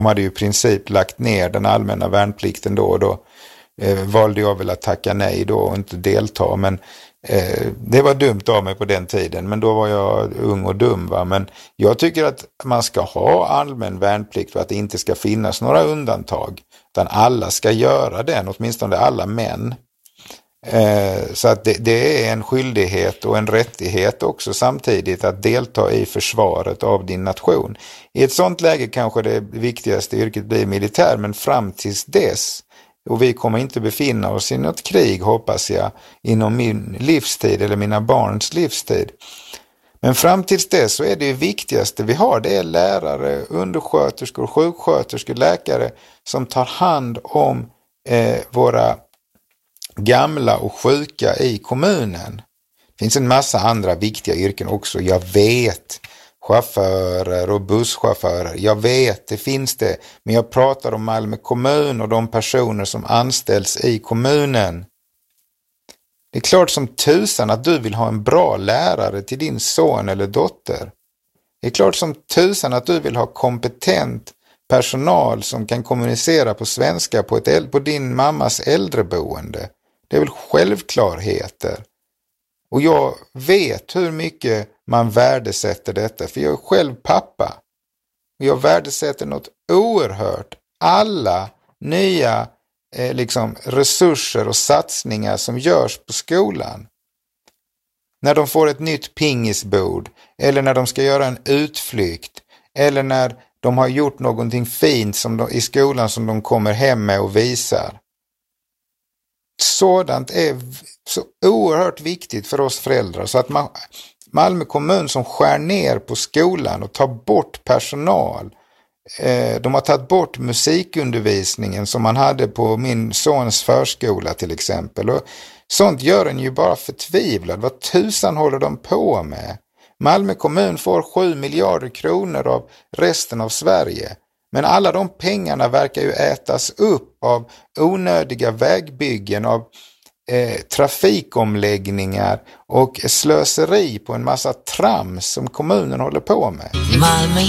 De hade ju i princip lagt ner den allmänna värnplikten då, och då valde jag väl att tacka nej då och inte delta. Men det var dumt av mig på den tiden, men då var jag ung och dum, va? Men jag tycker att man ska ha allmän värnplikt för att det inte ska finnas några undantag, utan alla ska göra den, åtminstone alla män. Så att det är en skyldighet och en rättighet också samtidigt att delta i försvaret av din nation. I ett sånt läge kanske det viktigaste yrket blir militär, men fram tills dess, och vi kommer inte befinna oss i något krig, hoppas jag, inom min livstid eller mina barns livstid. Men fram tills dess så är det viktigaste vi har, det är lärare, undersköterskor, sjuksköterskor, läkare som tar hand om våra gamla och sjuka i kommunen. Det finns en massa andra viktiga yrken också, jag vet. Chaufförer och busschaufförer, jag vet, det finns det. Men jag pratar om Malmö kommun och de personer som anställs i kommunen. Det är klart som tusan att du vill ha en bra lärare till din son eller dotter. Det är klart som tusan att du vill ha kompetent personal som kan kommunicera på svenska på din mammas äldreboende. Det är väl självklarheter. Och jag vet hur mycket man värdesätter detta, för jag är själv pappa. Och jag värdesätter något oerhört. Alla nya resurser och satsningar som görs på skolan. När de får ett nytt pingisbord, eller när de ska göra en utflykt, eller när de har gjort någonting fint i skolan som de kommer hem med och visar. Sådant är så oerhört viktigt för oss föräldrar, så att Malmö kommun som skär ner på skolan och tar bort personal. De har tagit bort musikundervisningen som man hade på min sons förskola till exempel. Och sånt gör en ju bara förtvivlad. Vad tusan håller de på med? Malmö kommun får 7 miljarder kronor av resten av Sverige. Men alla de pengarna verkar ju ätas upp av onödiga vägbyggen, av trafikomläggningar och slöseri på en massa trams som kommunen håller på med. Malmö